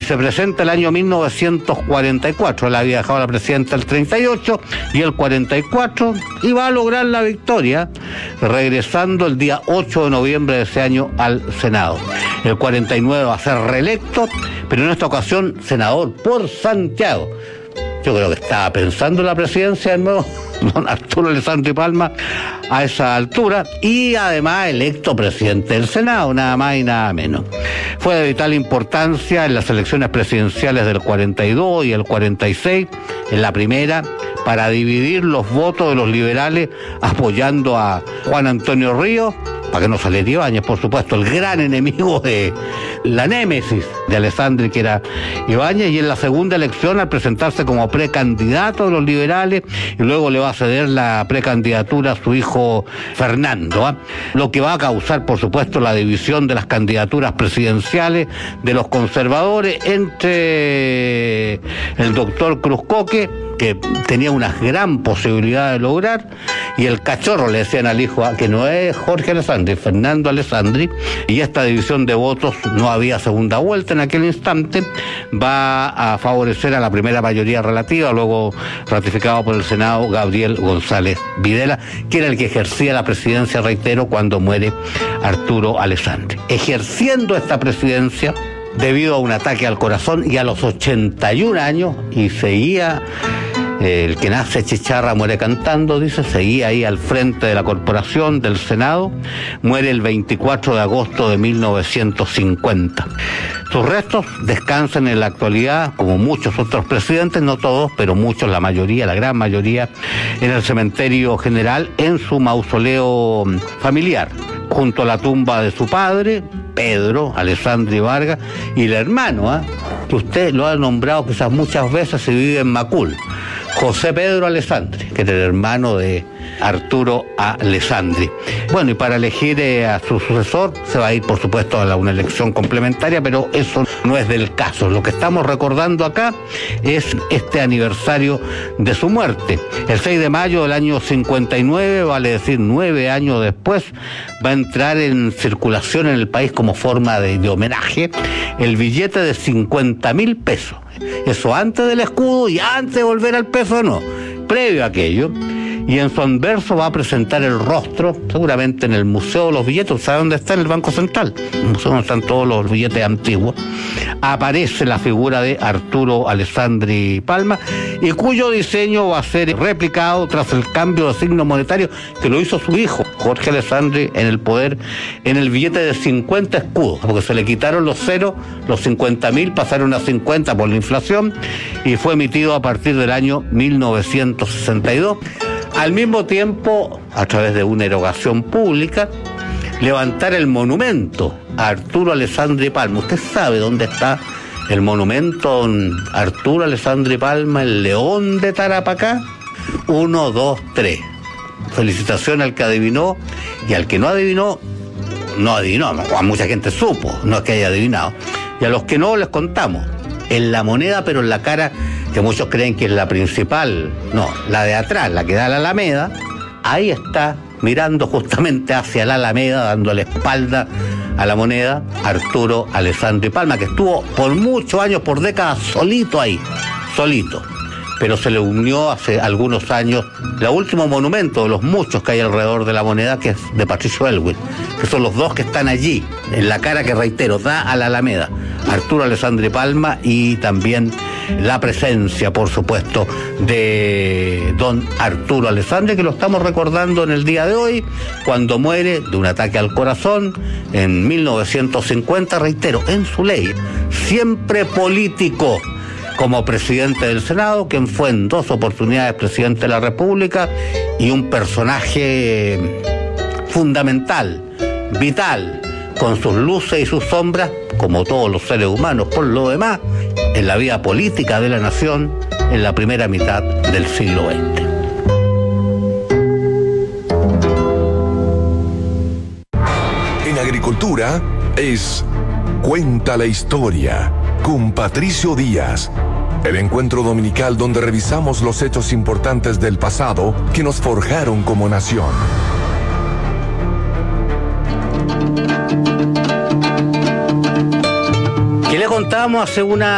se presenta el año 1944, él había dejado la presidencia el 38 y el 44, y va a lograr la victoria, regresando el día 8 de noviembre de ese año al Senado. El 49 va a ser reelecto, pero en esta ocasión senador por Santiago. Yo creo que estaba pensando en la presidencia del nuevo don Arturo Alessandri Palma a esa altura, y además electo presidente del Senado, nada más y nada menos. Fue de vital importancia en las elecciones presidenciales del 42 y el 46, en la primera, para dividir los votos de los liberales apoyando a Juan Antonio Ríos, para que no saliera Ibáñez, por supuesto, el gran enemigo de la némesis de Alessandri, que era Ibáñez, y en la segunda elección, al presentarse como precandidato de los liberales, y luego le va a ceder la precandidatura a su hijo Fernando, lo que va a causar, por supuesto, la división de las candidaturas presidenciales de los conservadores entre el doctor Cruzcoque, que tenía una gran posibilidad de lograr, y el cachorro, le decían al hijo, que no es Jorge Alessandri, Fernando Alessandri, y esta división de votos, no había segunda vuelta en aquel instante, va a favorecer a la primera mayoría relativa, luego ratificado por el Senado, Gabriel González Videla, que era el que ejercía la presidencia, reitero, cuando muere Arturo Alessandri. Ejerciendo esta presidencia, debido a un ataque al corazón y a los 81 años, y seguía, el que nace chicharra muere cantando, dice, seguía ahí al frente de la corporación del Senado, muere el 24 de agosto de 1950. Sus restos descansan en la actualidad, como muchos otros presidentes, no todos, pero muchos, la mayoría, la gran mayoría, en el cementerio general, en su mausoleo familiar, junto a la tumba de su padre, Pedro Alessandri Vargas, y el hermano, que usted lo ha nombrado quizás muchas veces, se vive en Macul, José Pedro Alessandri, que era el hermano de Arturo Alessandri. Bueno, y para elegir a su sucesor se va a ir, por supuesto, a una elección complementaria, pero eso no es del caso. Lo que estamos recordando acá es este aniversario de su muerte. El 6 de mayo del año 59, vale decir 9 años después, va a entrar en circulación en el país como forma de homenaje el billete de 50.000 pesos. Eso antes del escudo y antes de volver al peso, no, previo a aquello. Y en su anverso va a presentar el rostro, seguramente en el Museo de los Billetes, ¿sabe dónde está? En el Banco Central, el museo donde están todos los billetes antiguos. Aparece la figura de Arturo Alessandri Palma, y cuyo diseño va a ser replicado tras el cambio de signo monetario que lo hizo su hijo, Jorge Alessandri, en el poder, en el billete de 50 escudos, porque se le quitaron los ceros, los 50.000 pasaron a 50 por la inflación, y fue emitido a partir del año 1962. Al mismo tiempo, a través de una erogación pública, levantar el monumento a Arturo Alessandri Palma. ¿Usted sabe dónde está el monumento a Arturo Alessandri Palma, el León de Tarapacá? 1, 2, 3. Felicitación al que adivinó, y al que no adivinó, a mucha gente supo, no es que haya adivinado. Y a los que no, les contamos. En la moneda, pero en la cara, que muchos creen que es la principal, no, la de atrás, la que da a la Alameda, ahí está, mirando justamente hacia la Alameda, dando la espalda a la moneda, Arturo Alessandri Palma, que estuvo por muchos años, por décadas, solito ahí, solito. Pero se le unió hace algunos años el último monumento de los muchos que hay alrededor de la moneda, que es de Patricio Elwin, que son los dos que están allí, en la cara que, reitero, da a la Alameda, Arturo Alessandri Palma, y también la presencia, por supuesto, de don Arturo Alessandri, que lo estamos recordando en el día de hoy, cuando muere de un ataque al corazón en 1950, reitero, en su ley, siempre político, como presidente del Senado, quien fue en 2 oportunidades presidente de la República, y un personaje fundamental, vital, con sus luces y sus sombras, como todos los seres humanos por lo demás, en la vida política de la nación en la primera mitad del siglo XX. En agricultura es Cuenta la Historia, con Patricio Díaz. El encuentro dominical donde revisamos los hechos importantes del pasado que nos forjaron como nación. Que le contábamos hace una